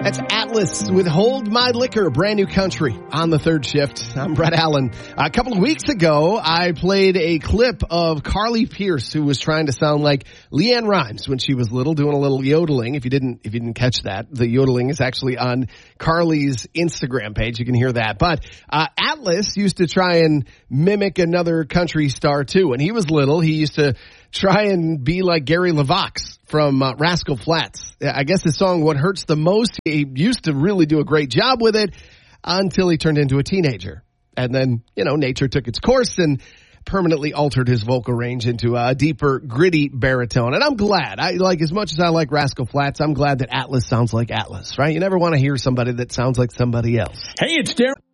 That's Atlas with Hold My Liquor, brand new country on the third shift. I'm Brett Allen. A couple of weeks ago, I played a clip of Carly Pearce, who was trying to sound like Leanne Rimes when she was little, doing a little yodeling. If you didn't catch that, the yodeling is actually on Carly's Instagram page. You can hear that. But Atlas used to try and mimic another country star too. When he was little, he used to try and be like Gary LeVox from Rascal Flatts. I guess the song What Hurts the Most, he used to really do a great job with it until he turned into a teenager. And then, nature took its course and permanently altered his vocal range into a deeper, gritty baritone. And I'm glad. As much as I like Rascal Flatts, I'm glad that Atlas sounds like Atlas, right? You never want to hear somebody that sounds like somebody else. Hey, it's Darren.